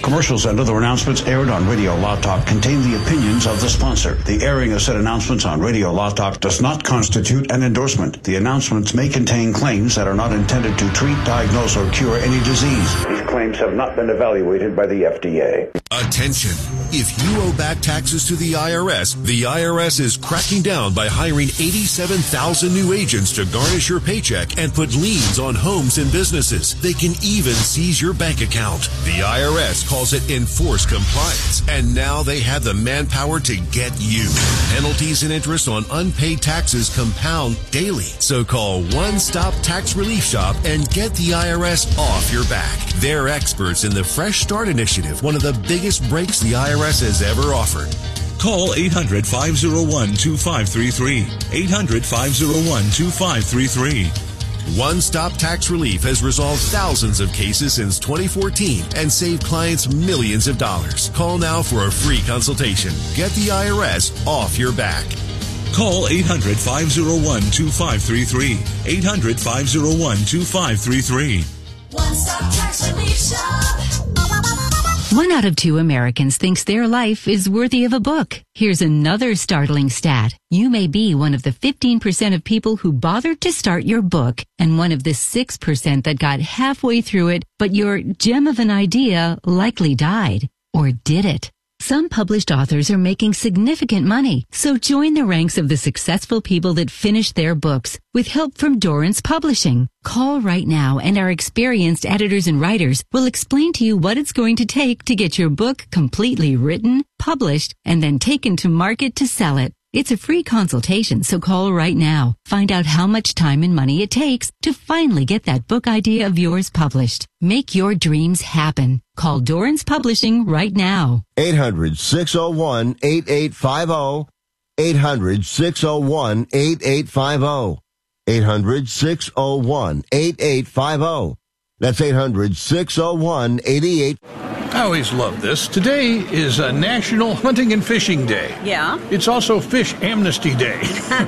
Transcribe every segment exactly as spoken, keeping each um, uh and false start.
Commercials and other announcements aired on Radio Law Talk contain the opinions of the sponsor. The airing of said announcements on Radio Law Talk does not constitute an endorsement. The announcements may contain claims that are not intended to treat, diagnose, or cure any disease. These claims have not been evaluated by the F D A. Attention. If you owe back taxes to the I R S, the I R S is cracking down by hiring eighty-seven thousand new agents to garnish your paycheck and put liens on homes and businesses. They can even seize your bank account. The I R S calls it enforced compliance, and now they have the manpower to get you. Penalties and interest on unpaid taxes compound daily. So call One Stop Tax Relief Shop and get the I R S off your back. They're experts in the Fresh Start Initiative, one of the biggest breaks the I R S has ever offered. Call eight hundred, five oh one, two five three three. eight hundred, five oh one, two five three three. One Stop Tax Relief has resolved thousands of cases since twenty fourteen and saved clients millions of dollars. Call now for a free consultation. Get the I R S off your back. Call eight hundred, five oh one, two five three three. eight hundred, five oh one, two five three three. One Stop Tax Relief Shop. One out of two Americans thinks their life is worthy of a book. Here's another startling stat. You may be one of the fifteen percent of people who bothered to start your book and one of the six percent that got halfway through it, but your gem of an idea likely died. Or did it? Some published authors are making significant money, so join the ranks of the successful people that finished their books with help from Dorrance Publishing. Call right now and our experienced editors and writers will explain to you what it's going to take to get your book completely written, published, and then taken to market to sell it. It's a free consultation, so call right now. Find out how much time and money it takes to finally get that book idea of yours published. Make your dreams happen. Call Dorrance Publishing right now. eight hundred, six oh one, eight eight five oh. eight hundred, six oh one, eight eight five oh. eight hundred, six oh one, eight eight five oh. That's eight hundred, six oh one, eight eight five oh. I always love this. Today is a National Hunting and Fishing Day. Yeah? It's also Fish Amnesty Day.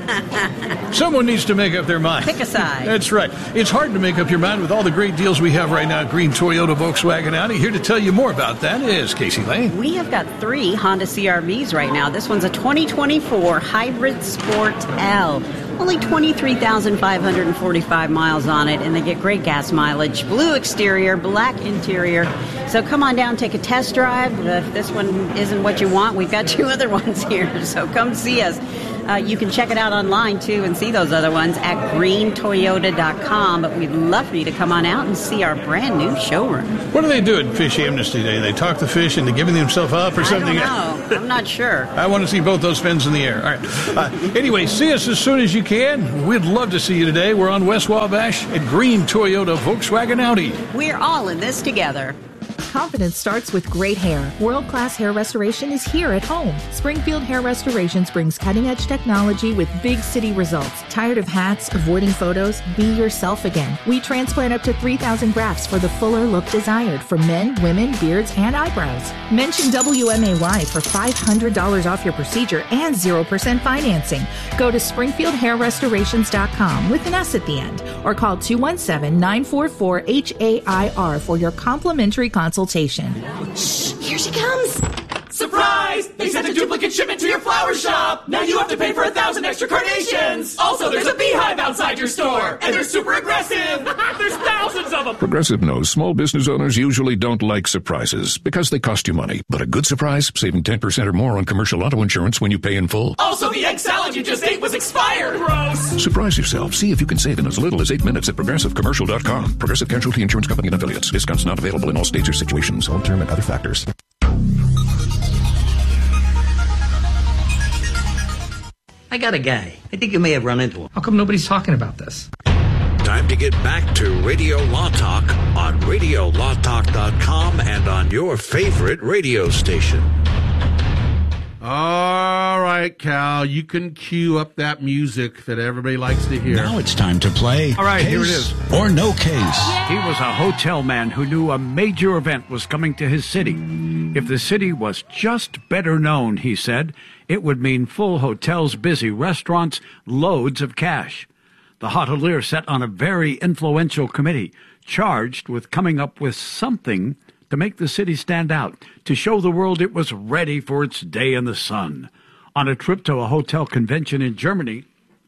Someone needs to make up their mind. Pick a side. That's right. It's hard to make up your mind with all the great deals we have right now at Green Toyota Volkswagen Audi. Here to tell you more about that is Casey Lane. We have got three Honda C R Vs right now. This one's a twenty twenty-four Hybrid Sport L. Only twenty-three thousand five hundred forty-five miles on it, and they get great gas mileage. Blue exterior, black interior. So come on down, take a test drive. If this one isn't what you want, we've got two other ones here. So come see us. Uh, you can check it out online, too, and see those other ones at green toyota dot com. But we'd love for you to come on out and see our brand new showroom. What do they do at Fish Amnesty Day? They talk the fish into giving themselves up or something? I don't know. I'm not sure. I want to see both those fins in the air. All right. Uh, anyway, see us as soon as you can. We'd love to see you today. We're on West Wabash at Green Toyota Volkswagen Audi. We're all in this together. Confidence starts with great hair. World-class hair restoration is here at home. Springfield Hair Restorations brings cutting-edge technology with big city results. Tired of hats, avoiding photos? Be yourself again. We transplant up to three thousand grafts for the fuller look desired for men, women, beards, and eyebrows. Mention W M A Y for five hundred dollars off your procedure and zero percent financing. Go to springfield hair restorations dot com with an S at the end or call two one seven, nine four four, H A I R for your complimentary consultation. Shh, here she comes. Surprise! They sent a duplicate shipment to your flower shop! Now you have to pay for a thousand extra carnations! Also, there's a beehive outside your store! And they're super aggressive! There's thousands of them! Progressive knows small business owners usually don't like surprises because they cost you money. But a good surprise, saving ten percent or more on commercial auto insurance when you pay in full. Also, the egg salad you just ate was expired! Gross! Surprise yourself. See if you can save in as little as eight minutes at progressive commercial dot com. Progressive Casualty Insurance Company and Affiliates. Discounts not available in all states or situations. All term and other factors. I got a guy. I think you may have run into him. How come nobody's talking about this? Time to get back to Radio Law Talk on radio law talk dot com and on your favorite radio station. All right, Cal, you can cue up that music that everybody likes to hear. Now it's time to play. All right, Case here it is. Or no case. He was a hotel man who knew a major event was coming to his city. If the city was just better known, he said, it would mean full hotels, busy restaurants, loads of cash. The hotelier sat on a very influential committee, charged with coming up with something to make the city stand out, to show the world it was ready for its day in the sun. On a trip to a hotel convention in Germany,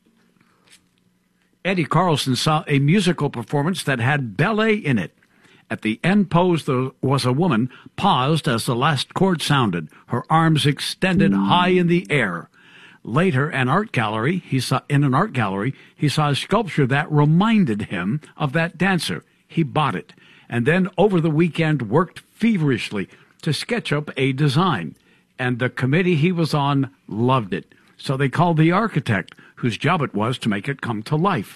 Eddie Carlson saw a musical performance that had ballet in it. At the end pose, there was a woman paused as the last chord sounded, her arms extended high in the air. Later, an art gallery, he saw in an art gallery, he saw a sculpture that reminded him of that dancer. He bought it, and then over the weekend worked feverishly to sketch up a design. And the committee he was on loved it. So they called the architect, whose job it was to make it come to life.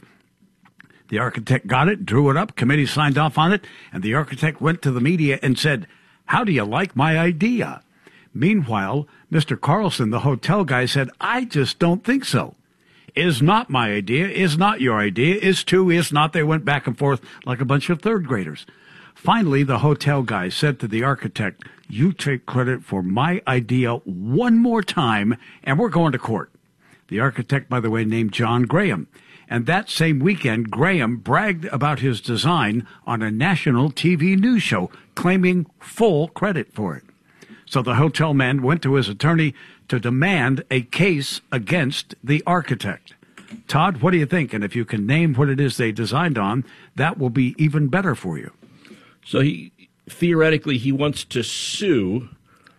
The architect got it, drew it up, committee signed off on it, and the architect went to the media and said, "How do you like my idea?" Meanwhile, Mister Carlson, the hotel guy, said, "I just don't think so. Is not my idea, is not your idea, is to, is not." They went back and forth like a bunch of third graders. Finally, the hotel guy said to the architect, "You take credit for my idea one more time, and we're going to court." The architect, by the way, named John Graham. And that same weekend, Graham bragged about his design on a national T V news show, claiming full credit for it. So the hotel man went to his attorney to demand a case against the architect. Todd, what do you think? And if you can name what it is they designed on, that will be even better for you. So he theoretically he wants to sue,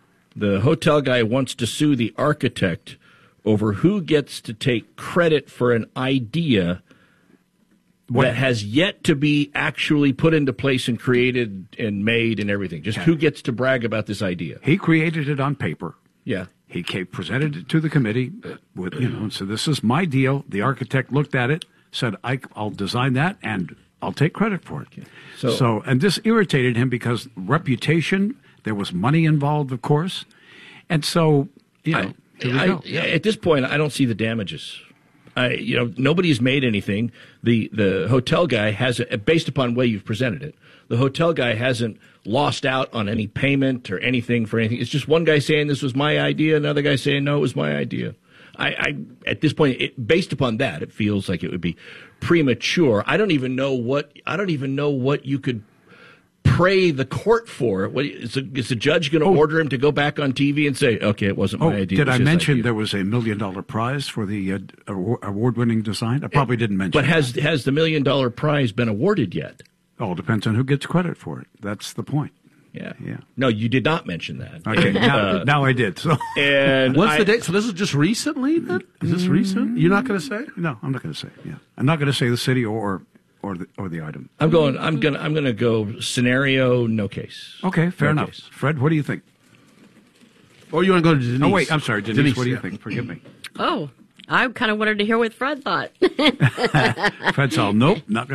the hotel guy wants to sue the architect over who gets to take credit for an idea what? that has yet to be actually put into place and created and made and everything. Just okay. Who gets to brag about this idea? He created it on paper. Yeah. He came, presented it to the committee with, you know, and said, "This is my deal." The architect looked at it, said, I, I'll design that and I'll take credit for it. Okay. So, so, and this irritated him because reputation, there was money involved, of course. And so, you know, I, I, yeah. At this point, I don't see the damages. I, you know, nobody's made anything. The the hotel guy hasn't, based upon the way you've presented it, the hotel guy hasn't lost out on any payment or anything for anything. It's just one guy saying this was my idea, another guy saying no, it was my idea. I, I at this point, it, based upon that, it feels like it would be premature. I don't even know what I don't even know what you could pray the court for. What, is, the, is the judge going to oh. order him to go back on T V and say, "Okay, it wasn't oh, my idea"? Did I mention idea. there was a million dollar prize for the uh, award-winning design? I probably it, didn't mention. But has that. has the million dollar prize been awarded yet? Oh, it depends on who gets credit for it. That's the point. Yeah, yeah. No, you did not mention that. Okay, now, uh, now I did. So, and what's I, the date? So this is just recently. Then is this recent? You're not going to say? No, I'm not going to say. Yeah, I'm not going to say the city or or the or the item. I'm going. I'm going. I'm going to go scenario. No case. Okay, fair no enough. Case. Fred, what do you think? Or you want to go to Denise? Oh wait, I'm sorry, Denise. Denise what do you yeah. think? Forgive me. Oh, I kind of wanted to hear what Fred thought. Fred's all nope, not going.